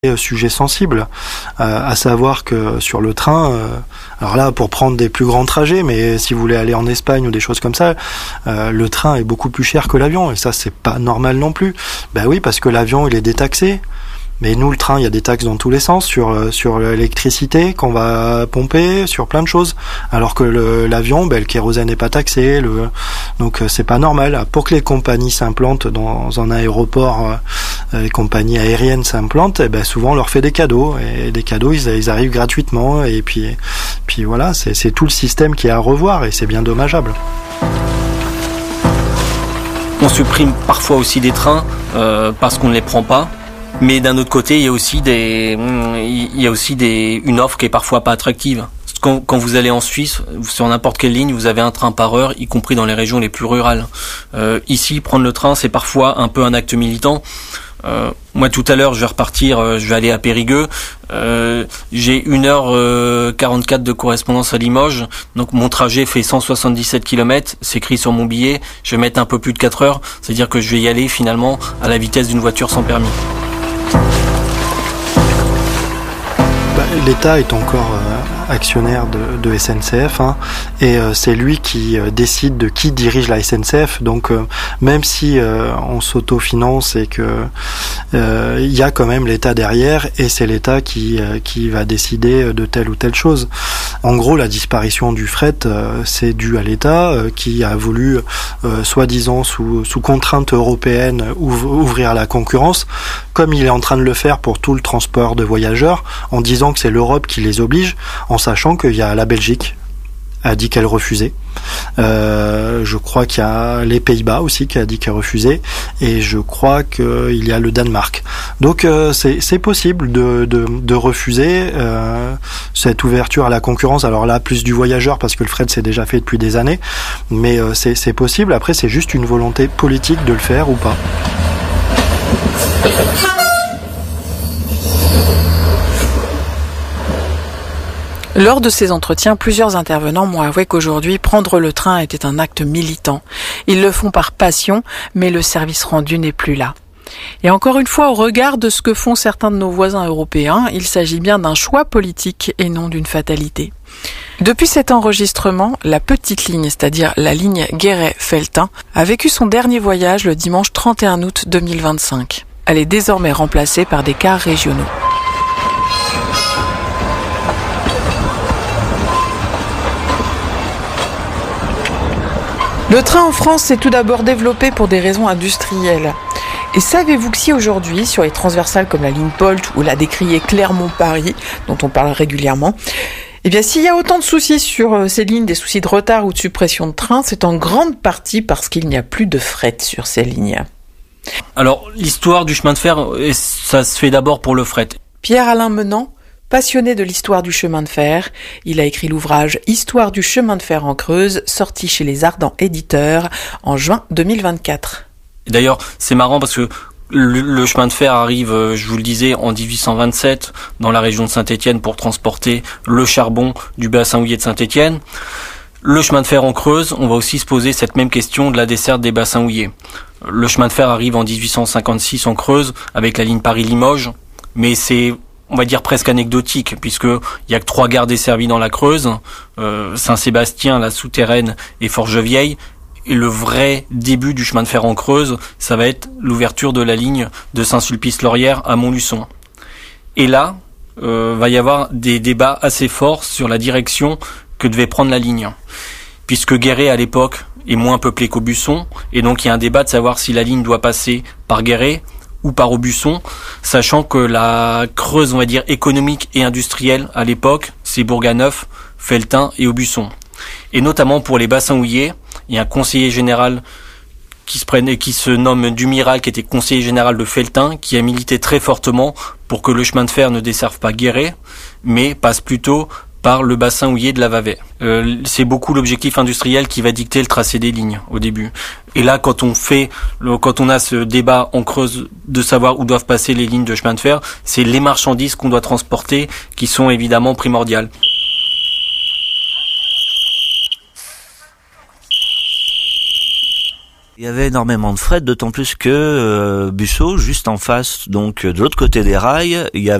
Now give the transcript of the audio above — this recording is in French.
sujet sensible, à savoir que sur le train, alors là pour prendre des plus grands trajets, mais si vous voulez aller en Espagne ou des choses comme ça, le train est beaucoup plus cher que l'avion et ça c'est pas normal non plus. Ben oui, parce que l'avion il est détaxé. Mais nous, le train, il y a des taxes dans tous les sens, sur l'électricité qu'on va pomper, sur plein de choses. Alors que l'avion, le kérosène n'est pas taxé, donc c'est pas normal. Pour que les compagnies s'implantent dans un aéroport, les compagnies aériennes s'implantent, souvent on leur fait des cadeaux. Et des cadeaux, ils arrivent gratuitement. Et puis voilà, c'est tout le système qui est à revoir et c'est bien dommageable. On supprime parfois aussi des trains parce qu'on ne les prend pas. Mais d'un autre côté, il y a aussi une offre qui est parfois pas attractive. Quand vous allez en Suisse, sur n'importe quelle ligne, vous avez un train par heure, y compris dans les régions les plus rurales. Ici, prendre le train, c'est parfois un peu un acte militant. Moi, tout à l'heure, je vais repartir, je vais aller à Périgueux. J'ai 1h44 de correspondance à Limoges. Donc, mon trajet fait 177 km. C'est écrit sur mon billet. Je vais mettre un peu plus de 4 heures. C'est-à-dire que je vais y aller, finalement, à la vitesse d'une voiture sans permis. L'État est encore actionnaire de SNCF, et c'est lui qui décide de qui dirige la SNCF. Donc même si on s'autofinance et que il y a quand même l'État derrière, et c'est l'État qui va décider de telle ou telle chose. En gros, la disparition du fret, c'est dû à l'État qui a voulu, soi-disant sous contrainte européenne, ouvrir la concurrence, comme il est en train de le faire pour tout le transport de voyageurs, en disant que c'est l'Europe qui les oblige, en sachant qu'il y a la Belgique a dit qu'elle refusait. Je crois qu'il y a les Pays-Bas aussi qui a dit qu'elle refusait, et je crois qu'il y a le Danemark. Donc c'est possible de refuser cette ouverture à la concurrence. Alors là, plus du voyageur parce que le fret c'est déjà fait depuis des années, mais c'est possible. Après, c'est juste une volonté politique de le faire ou pas. Lors de ces entretiens, plusieurs intervenants m'ont avoué qu'aujourd'hui, prendre le train était un acte militant. Ils le font par passion, mais le service rendu n'est plus là. Et encore une fois, au regard de ce que font certains de nos voisins européens, il s'agit bien d'un choix politique et non d'une fatalité. Depuis cet enregistrement, la petite ligne, c'est-à-dire la ligne Guéret-Felletin, a vécu son dernier voyage le dimanche 31 août 2025. Elle est désormais remplacée par des cars régionaux. Le train en France s'est tout d'abord développé pour des raisons industrielles. Et savez-vous que si aujourd'hui, sur les transversales comme la ligne Polt ou la décriée Clermont-Paris, dont on parle régulièrement, s'il y a autant de soucis sur ces lignes, des soucis de retard ou de suppression de train, c'est en grande partie parce qu'il n'y a plus de fret sur ces lignes. Alors, l'histoire du chemin de fer, ça se fait d'abord pour le fret. Pierre-Alain Menant, passionné de l'histoire du chemin de fer, il a écrit l'ouvrage « Histoire du chemin de fer en Creuse », sorti chez les Ardents Éditeurs en juin 2024. D'ailleurs, c'est marrant parce que le chemin de fer arrive, je vous le disais, en 1827 dans la région de Saint-Étienne pour transporter le charbon du bassin houiller de Saint-Étienne. Le chemin de fer en Creuse, on va aussi se poser cette même question de la desserte des bassins houillers. Le chemin de fer arrive en 1856 en Creuse avec la ligne Paris-Limoges, mais c'est, on va dire, presque anecdotique, puisque il y a que 3 gares desservies dans la Creuse, Saint-Sébastien, la Souterraine et Forgevieille. Et le vrai début du chemin de fer en Creuse, ça va être l'ouverture de la ligne de Saint-Sulpice-Laurière à Montluçon. Et là, va y avoir des débats assez forts sur la direction que devait prendre la ligne. Puisque Guéret, à l'époque, est moins peuplé qu'Aubusson, et donc il y a un débat de savoir si la ligne doit passer par Guéret ou par Aubusson, sachant que la Creuse, on va dire, économique et industrielle à l'époque, c'est Bourganeuf, Felletin et Aubusson. Et notamment pour les bassins houillers, il y a un conseiller général qui se nomme Dumiral, qui était conseiller général de Felletin, qui a milité très fortement pour que le chemin de fer ne desserve pas Guéret, mais passe plutôt par le bassin houiller de la Vavaie. C'est beaucoup l'objectif industriel qui va dicter le tracé des lignes au début. Et là, quand on a ce débat en Creuse de savoir où doivent passer les lignes de chemin de fer, c'est les marchandises qu'on doit transporter qui sont évidemment primordiales. Il y avait énormément de fret, d'autant plus que Busseau, juste en face, donc de l'autre côté des rails, il y avait